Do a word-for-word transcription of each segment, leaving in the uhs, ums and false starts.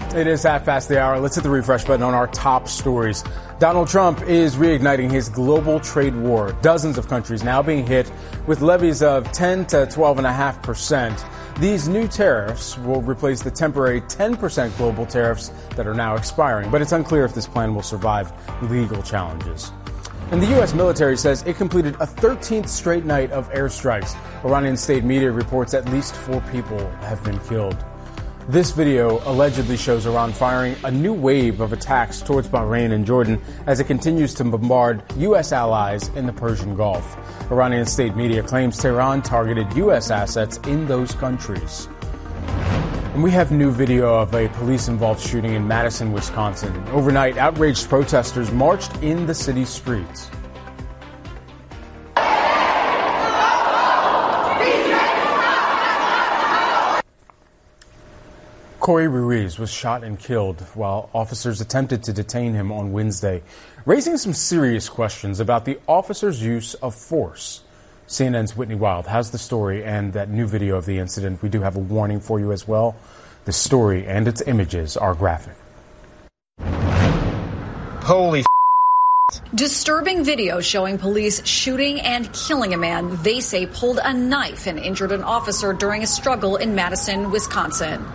It is half past the hour. Let's hit the refresh button on our top stories. Donald Trump is reigniting his global trade war. Dozens of countries now being hit with levies of ten to twelve point five percent. These new tariffs will replace the temporary ten percent global tariffs that are now expiring. But it's unclear if this plan will survive legal challenges. And the U S military says it completed a thirteenth straight night of airstrikes. Iranian state media reports at least four people have been killed. This video allegedly shows Iran firing a new wave of attacks towards Bahrain and Jordan as it continues to bombard U S allies in the Persian Gulf. Iranian state media claims Tehran targeted U S assets in those countries. And we have new video of a police-involved shooting in Madison, Wisconsin. Overnight, outraged protesters marched in the city's streets. Corey Ruiz was shot and killed while officers attempted to detain him on Wednesday, raising some serious questions about the officers' use of force. C N N's Whitney Wild has the story and that new video of the incident. We do have a warning for you as well. The story and its images are graphic. Holy Disturbing video showing police shooting and killing a man they say pulled a knife and injured an officer during a struggle in Madison, Wisconsin.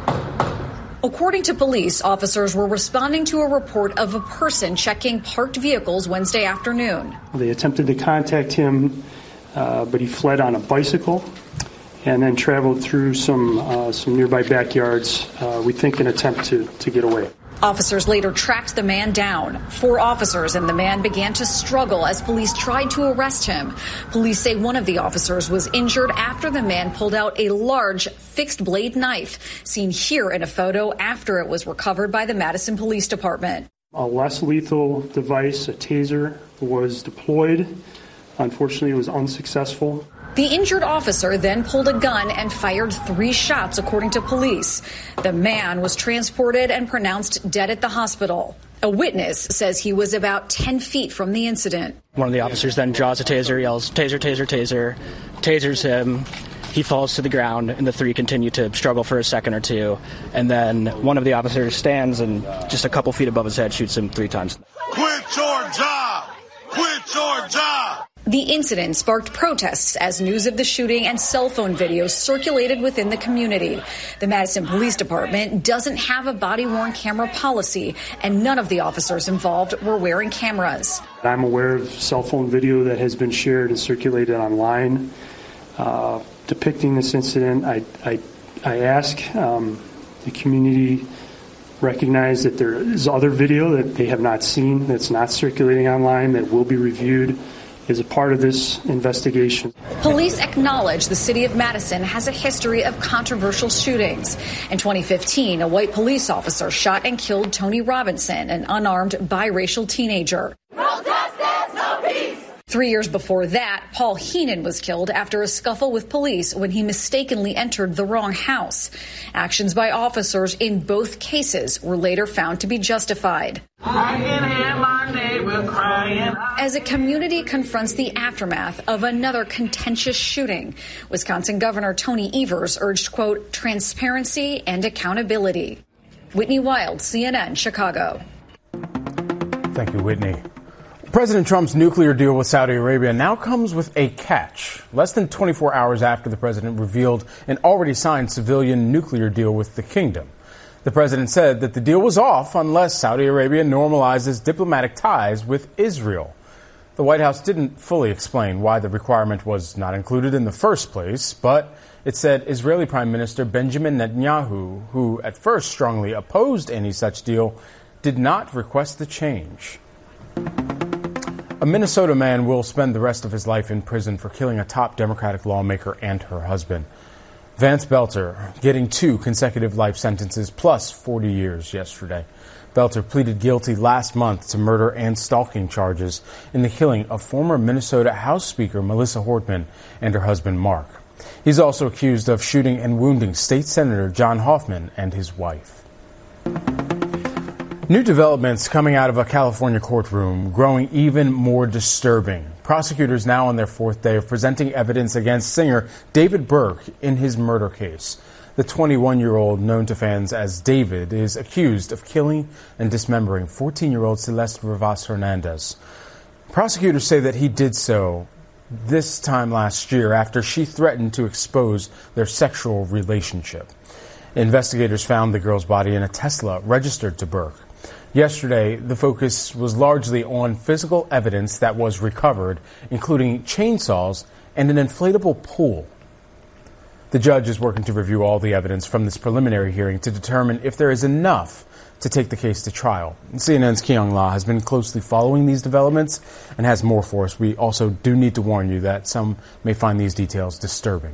According to police, officers were responding to a report of a person checking parked vehicles Wednesday afternoon. They attempted to contact him, uh, but he fled on a bicycle and then traveled through some uh, some nearby backyards, uh, we think in an attempt to, to get away. Officers later tracked the man down. Four officers and the man began to struggle as police tried to arrest him. Police say one of the officers was injured after the man pulled out a large fixed blade knife, seen here in a photo after it was recovered by the Madison Police Department. A less lethal device, a taser, was deployed. Unfortunately, it was unsuccessful. The injured officer then pulled a gun and fired three shots, according to police. The man was transported and pronounced dead at the hospital. A witness says he was about ten feet from the incident. One of the officers then draws a taser, yells, taser, taser, taser, tasers him. He falls to the ground, and the three continue to struggle for a second or two. And then one of the officers stands and just a couple feet above his head shoots him three times. Quit your job! Quit your job! The incident sparked protests as news of the shooting and cell phone videos circulated within the community. The Madison Police Department doesn't have a body-worn camera policy, and none of the officers involved were wearing cameras. I'm aware of cell phone video that has been shared and circulated online uh, depicting this incident. I, I, I ask um, the community recognize that there is other video that they have not seen that's not circulating online that will be reviewed as a part of this investigation. Police acknowledge the city of Madison has a history of controversial shootings. In twenty fifteen, a white police officer shot and killed Tony Robinson, an unarmed biracial teenager. No justice, no peace! Three years before that, Paul Heenan was killed after a scuffle with police when he mistakenly entered the wrong house. Actions by officers in both cases were later found to be justified. I can hear my neighbor crying. As a community confronts the aftermath of another contentious shooting, Wisconsin Governor Tony Evers urged, quote, transparency and accountability. Whitney Wild, C N N, Chicago. Thank you, Whitney. President Trump's nuclear deal with Saudi Arabia now comes with a catch. Less than twenty-four hours after the president revealed an already signed civilian nuclear deal with the kingdom. The president said that the deal was off unless Saudi Arabia normalizes diplomatic ties with Israel. The White House didn't fully explain why the requirement was not included in the first place, but it said Israeli Prime Minister Benjamin Netanyahu, who at first strongly opposed any such deal, did not request the change. A Minnesota man will spend the rest of his life in prison for killing a top Democratic lawmaker and her husband. Vance Belter getting two consecutive life sentences plus forty years yesterday. Belter pleaded guilty last month to murder and stalking charges in the killing of former Minnesota House Speaker Melissa Hortman and her husband Mark. He's also accused of shooting and wounding State Senator John Hoffman and his wife. New developments coming out of a California courtroom growing even more disturbing. Prosecutors now on their fourth day of presenting evidence against singer David Burke in his murder case. The twenty-one-year-old, known to fans as David, is accused of killing and dismembering fourteen-year-old Celeste Rivas Hernandez. Prosecutors say that he did so this time last year after she threatened to expose their sexual relationship. Investigators found the girl's body in a Tesla registered to Burke. Yesterday, the focus was largely on physical evidence that was recovered, including chainsaws and an inflatable pool. The judge is working to review all the evidence from this preliminary hearing to determine if there is enough to take the case to trial. C N N's Kyung La has been closely following these developments and has more for us. We also do need to warn you that some may find these details disturbing.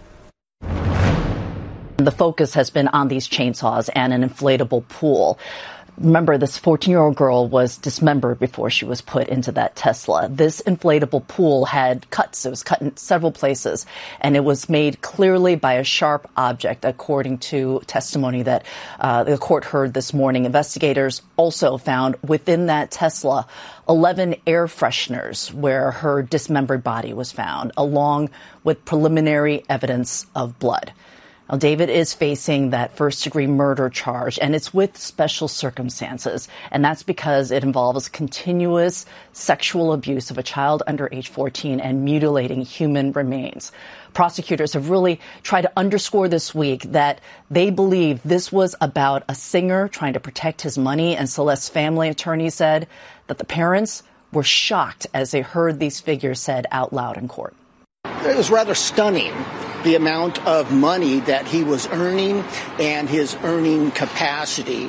The focus has been on these chainsaws and an inflatable pool. Remember, this fourteen-year-old girl was dismembered before she was put into that Tesla. This inflatable pool had cuts. It was cut in several places, and it was made clearly by a sharp object, according to testimony that uh, the court heard this morning. Investigators also found within that Tesla eleven air fresheners where her dismembered body was found, along with preliminary evidence of blood. Now, David is facing that first-degree murder charge, and it's with special circumstances. And that's because it involves continuous sexual abuse of a child under age fourteen and mutilating human remains. Prosecutors have really tried to underscore this week that they believe this was about a singer trying to protect his money, and Celeste's family attorney said that the parents were shocked as they heard these figures said out loud in court. It was rather stunning, the amount of money that he was earning and his earning capacity.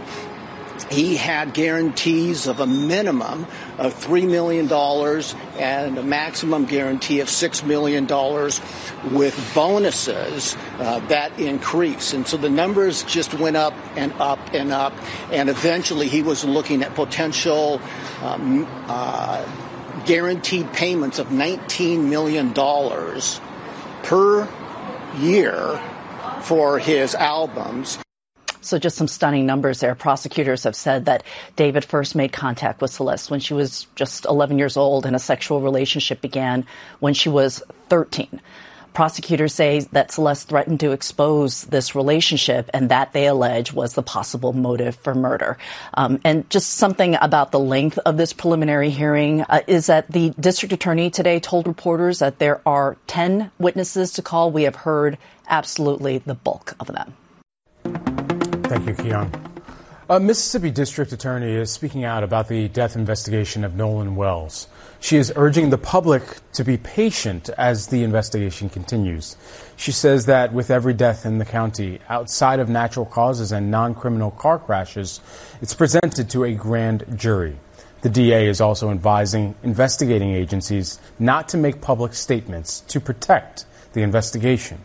He had guarantees of a minimum of three million dollars and a maximum guarantee of six million dollars with bonuses uh, that increase. And so the numbers just went up and up and up. And eventually he was looking at potential um, uh, guaranteed payments of nineteen million dollars per year for his albums. So just some stunning numbers there. Prosecutors have said that David first made contact with Celeste when she was just eleven years old, and a sexual relationship began when she was thirteen. Prosecutors say that Celeste threatened to expose this relationship, and that, they allege, was the possible motive for murder. Um, and just something about the length of this preliminary hearing uh, is that the district attorney today told reporters that there are ten witnesses to call. We have heard absolutely the bulk of them. Thank you, Keon. A Mississippi district attorney is speaking out about the death investigation of Nolan Wells. She is urging the public to be patient as the investigation continues. She says that with every death in the county, outside of natural causes and non-criminal car crashes, it's presented to a grand jury. The D A is also advising investigating agencies not to make public statements to protect the investigation.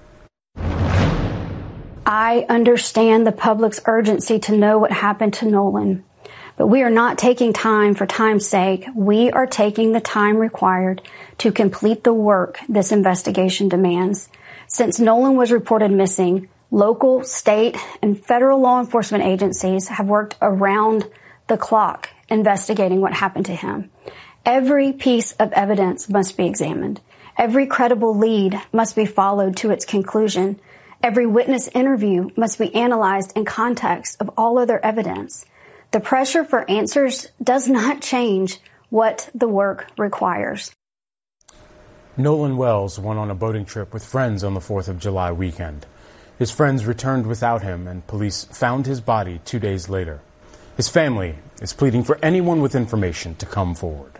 I understand the public's urgency to know what happened to Nolan, but we are not taking time for time's sake. We are taking the time required to complete the work this investigation demands. Since Nolan was reported missing, local, state, and federal law enforcement agencies have worked around the clock investigating what happened to him. Every piece of evidence must be examined. Every credible lead must be followed to its conclusion. Every witness interview must be analyzed in context of all other evidence. The pressure for answers does not change what the work requires. Nolan Wells went on a boating trip with friends on the fourth of July weekend. His friends returned without him, and police found his body two days later. His family is pleading for anyone with information to come forward.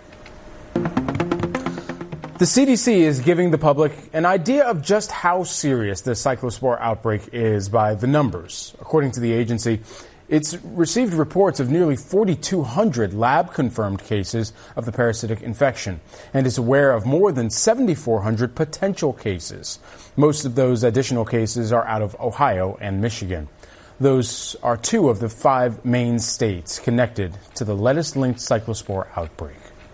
The C D C is giving the public an idea of just how serious the cyclospore outbreak is by the numbers. According to the agency, it's received reports of nearly forty-two hundred lab-confirmed cases of the parasitic infection and is aware of more than seventy-four hundred potential cases. Most of those additional cases are out of Ohio and Michigan. Those are two of the five main states connected to the lettuce-linked cyclospore outbreak.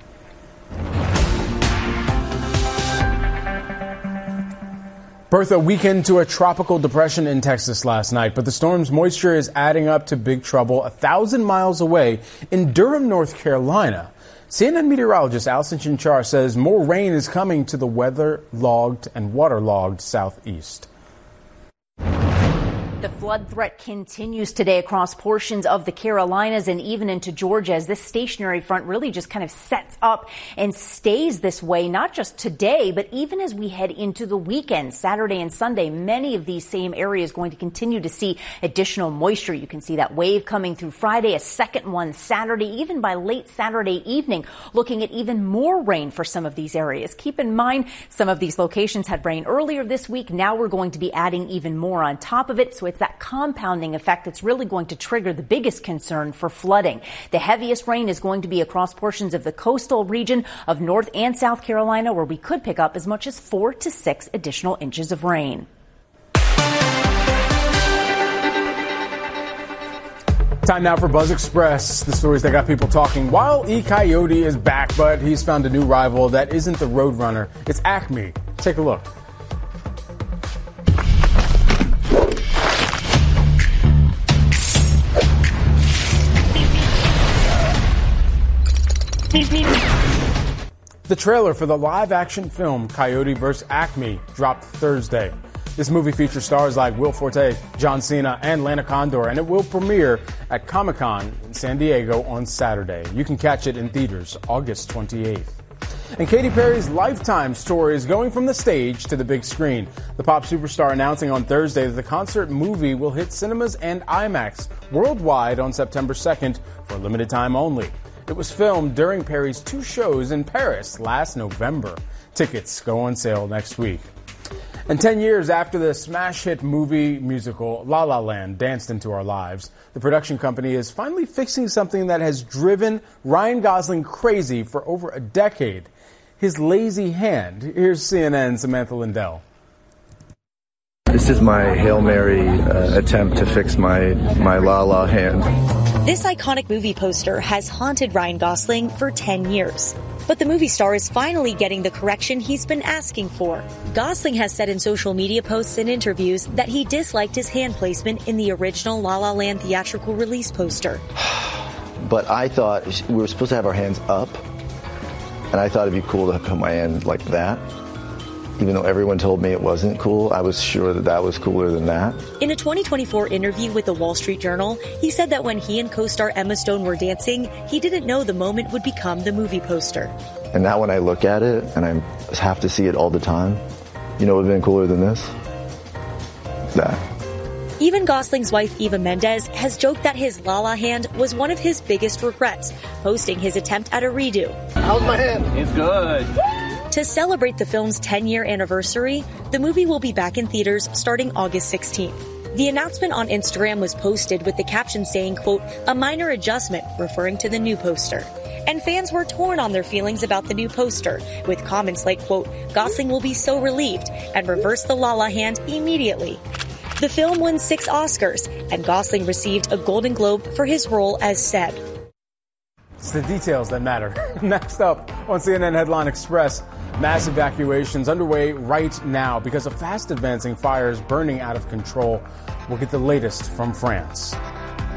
Bertha weakened to a tropical depression in Texas last night, but the storm's moisture is adding up to big trouble a thousand miles away in Durham, North Carolina. C N N meteorologist Alison Chinchar says more rain is coming to the weather-logged and waterlogged southeast. The flood threat continues today across portions of the Carolinas and even into Georgia as this stationary front really just kind of sets up and stays this way, not just today, but even as we head into the weekend, Saturday and Sunday. Many of these same areas going to continue to see additional moisture. You can see that wave coming through Friday, a second one Saturday, even by late Saturday evening, looking at even more rain for some of these areas. Keep in mind, some of these locations had rain earlier this week. Now we're going to be adding even more on top of it. So it's that compounding effect that's really going to trigger the biggest concern for flooding. The heaviest rain is going to be across portions of the coastal region of North and South Carolina, where we could pick up as much as four to six additional inches of rain. Time now for Buzz Express, the stories that got people talking. Wile E. Coyote is back, but he's found a new rival that isn't the Roadrunner. It's Acme. Take a look. The trailer for the live-action film Coyote versus. Acme dropped Thursday. This movie features stars like Will Forte, John Cena, and Lana Condor, and it will premiere at Comic-Con in San Diego on Saturday. You can catch it in theaters August twenty-eighth. And Katy Perry's Lifetime story is going from the stage to the big screen. The pop superstar announcing on Thursday that the concert movie will hit cinemas and IMAX worldwide on September second for a limited time only. It was filmed during Perry's two shows in Paris last November. Tickets go on sale next week. And ten years after the smash hit movie musical La La Land danced into our lives, the production company is finally fixing something that has driven Ryan Gosling crazy for over a decade. His lazy hand. Here's C N N's Samantha Lindell. This is my Hail Mary uh, attempt to fix my, my La La hand. This iconic movie poster has haunted Ryan Gosling for ten years. But the movie star is finally getting the correction he's been asking for. Gosling has said in social media posts and interviews that he disliked his hand placement in the original La La Land theatrical release poster. But I thought we were supposed to have our hands up, and I thought it'd be cool to put my hand like that. Even though everyone told me it wasn't cool, I was sure that that was cooler than that. In a twenty twenty-four interview with the Wall Street Journal, he said that when he and co-star Emma Stone were dancing, he didn't know the moment would become the movie poster. And now when I look at it, and I have to see it all the time, you know what would have been cooler than this? That. Even Gosling's wife, Eva Mendes, has joked that his La La hand was one of his biggest regrets, posting his attempt at a redo. How's my hand? It's good. To celebrate the film's ten-year anniversary, the movie will be back in theaters starting August sixteenth. The announcement on Instagram was posted with the caption saying, quote, a minor adjustment, referring to the new poster. And fans were torn on their feelings about the new poster, with comments like, quote, Gosling will be so relieved, and reverse the La La hand immediately. The film won six Oscars, and Gosling received a Golden Globe for his role as Seb. It's the details that matter. Next up on C N N Headline Express, mass evacuations underway right now because of fast advancing fires burning out of control. We'll get the latest from France.